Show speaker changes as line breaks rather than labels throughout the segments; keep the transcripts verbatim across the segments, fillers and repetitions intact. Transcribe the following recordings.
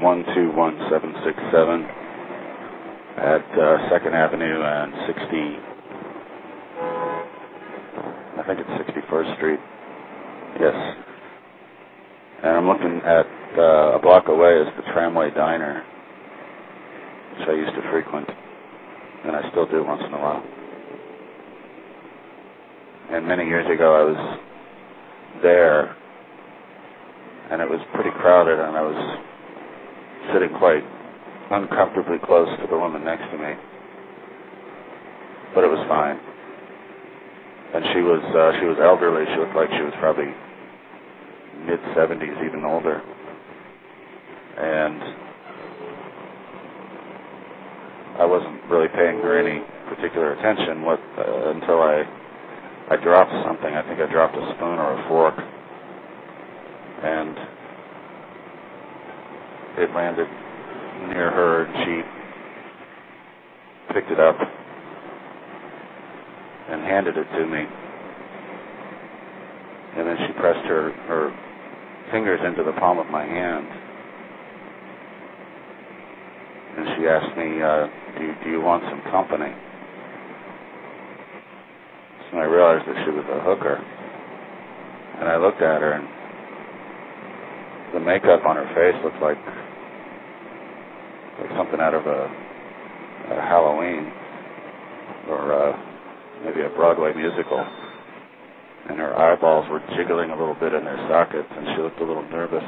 one two one seven six seven at uh, second Avenue and sixty, I think it's sixty-first Street. Yes. And I'm looking at uh, a block away is the Tramway Diner, which I used to frequent, and I still do once in a while. And many years ago I was there, and it was pretty crowded, and I was sitting quite uncomfortably close to the woman next to me. But it was fine. And she was uh, she was elderly. She looked like she was probably mid seventies, even older. And I wasn't really paying her any particular attention what, uh, until I I dropped something. I think I dropped a spoon or a fork, and it landed near her, and she picked it up and handed it to me. And then she pressed her, her fingers into the palm of my hand, and she asked me, uh, do, you, do you want some company? So I realized that she was a hooker. And I looked at her, and the makeup on her face looked like, like something out of a, a Halloween or uh, maybe a Broadway musical. And her eyeballs were jiggling a little bit in their sockets, and she looked a little nervous.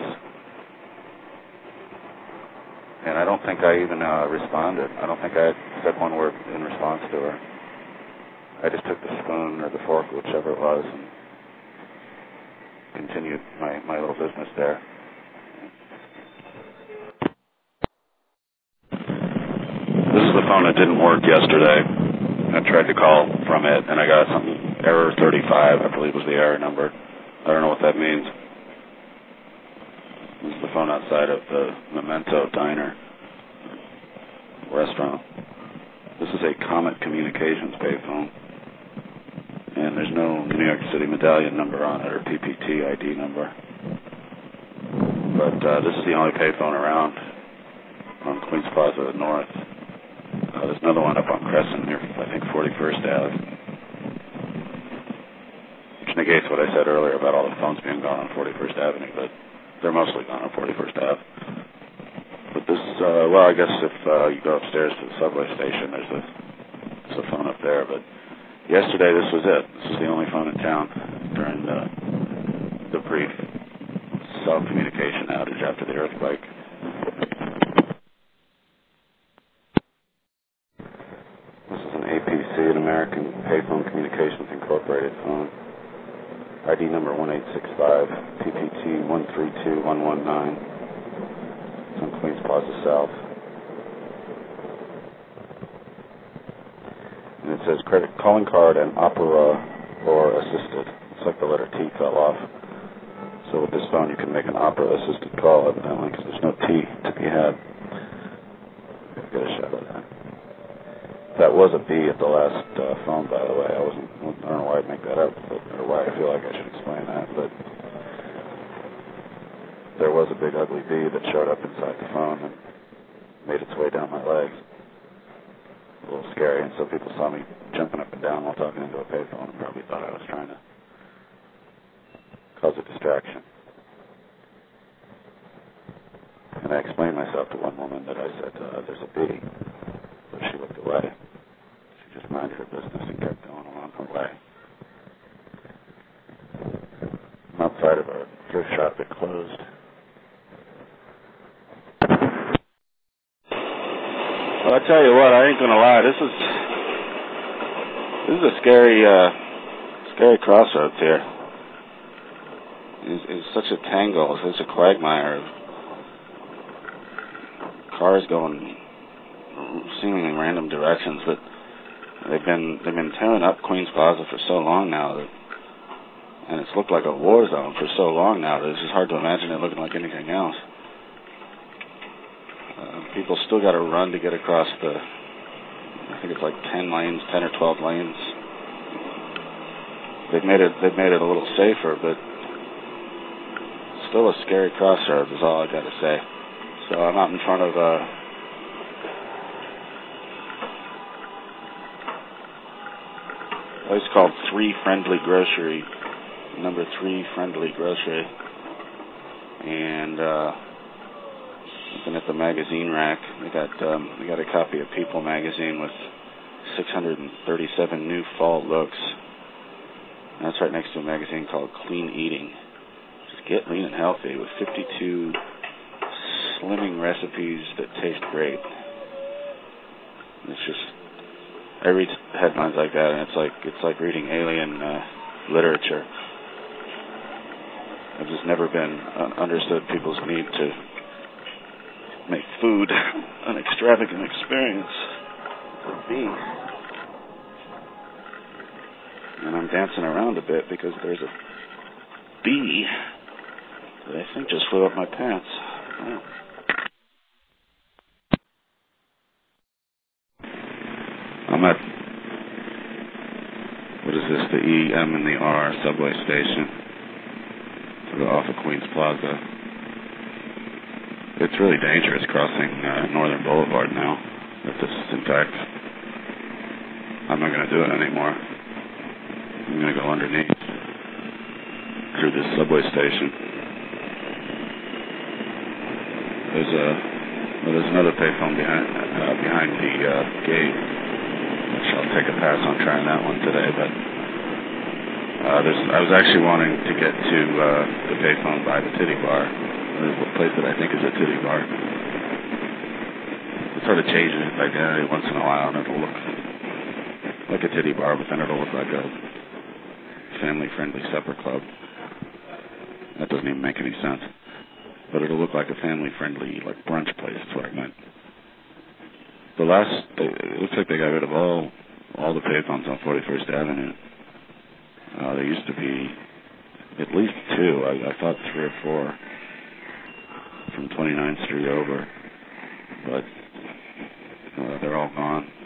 And I don't think I even uh, responded. I don't think I said one word in response to her. I just took the spoon or the fork, whichever it was, and continued my, my little business there. This is the phone that didn't work yesterday. I tried to call from it, and I got something, error thirty-five, I believe was the error number. I don't know what that means. This is the phone outside of the Memento Diner restaurant. This is a Comet Communications payphone, and there's no New York City medallion number on it or P P T I D number. But uh, this is the only payphone around on Queens Plaza North. Uh, there's another one up on Crescent near, I think, forty-first Avenue, which negates what I said earlier about all the phones being gone on forty-first Avenue, but they're mostly gone on forty-first Avenue. But this, uh, well, I guess if uh, you go upstairs to the subway station, there's a, there's a phone up there. But yesterday, this was it. This was the only phone in town during the, the brief cell communication outage after the earthquake. This is an A P C, an American Payphone Communications Incorporated phone. I D number one eight six five, P P T one three two one one nine. It's on Queens Plaza South. And it says credit calling card and opera or assisted. It's like the letter T fell off. So with this phone you can make an opera assisted call evidently because there's no T to be had. Get a shot of that. That was a B at the last uh, phone, by the way. I wasn't. I don't know why I'd make that up, but, or why I feel like I should explain that. But there was a big ugly B that showed up inside the phone and made its way down my legs. A little scary, and so people saw me jumping up and down while talking into a payphone and probably thought I was trying to cause a distraction. And I explained myself to one woman that I said, uh, there's a B. But she looked away. She just minded her business and kept going along her way. I'm outside of a thrift shop that closed. Well, I tell you what, I ain't gonna lie. This is this is a scary, uh, scary crossroads here. It's, it's such a tangle. It's such a quagmire of cars going seemingly random directions, but they've been they've been tearing up Queens Plaza for so long now that, and it's looked like a war zone for so long now that it's just hard to imagine it looking like anything else. Uh, people still got to run to get across the, I think it's like ten lanes, ten or twelve lanes. They've made it they've made it a little safer, but still a scary crossroads is all I got to say. So I'm out in front of a place called Three Friendly Grocery, number Three Friendly Grocery, and uh, looking at the magazine rack. We got um, we got a copy of People magazine with six hundred thirty-seven new fall looks. And that's right next to a magazine called Clean Eating. Just get lean and healthy with fifty-two slimming recipes that taste great. It's just, I read headlines like that, and it's like it's like reading alien uh, literature. I've just never been uh, understood people's need to make food an extravagant experience for me. And I'm dancing around a bit because there's a bee that I think just flew up my pants. Oh. I'm at, what is this, the E, M, and the R subway station, sort of off of Queens Plaza. It's really dangerous crossing uh, Northern Boulevard now, if this is intact. I'm not going to do it anymore. I'm going to go underneath through this subway station. There's a well, there's another payphone behind uh, behind the uh, gate, which I'll take a pass on trying that one today. But uh, there's I was actually wanting to get to uh, the payphone by the Titty Bar. There's a place that I think is a Titty Bar. It sort of changes its identity once in a while, and it'll look like a Titty Bar, but then it'll look like a family-friendly supper club. That doesn't even make any sense. But it'll look like a family-friendly, like, brunch place. That's what I meant. The last, it looks like they got rid of all all the payphones on forty-first Avenue. Uh, there used to be at least two. I, I thought three or four from twenty-ninth Street over. But uh, they're all gone.